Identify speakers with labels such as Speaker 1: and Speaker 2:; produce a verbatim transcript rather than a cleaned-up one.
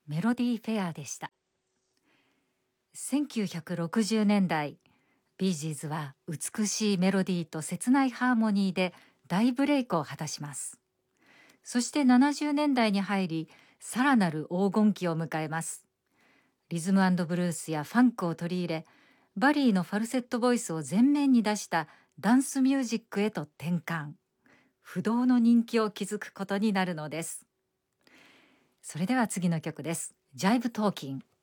Speaker 1: メロディーフェアでした。せんきゅうひゃくろくじゅうねんだい、ビージーズは美しいメロディーと切ないハーモニーで大ブレイクを果たします。そしてななじゅうねんだいに入り、さらなる黄金期を迎えます。リズム&ブルースやファンクを取り入れ、バリーのファルセットボイスを前面に出したダンスミュージックへと転換。不動の人気を築くことになるのです。それでは次の曲です。ジャイブトーキン。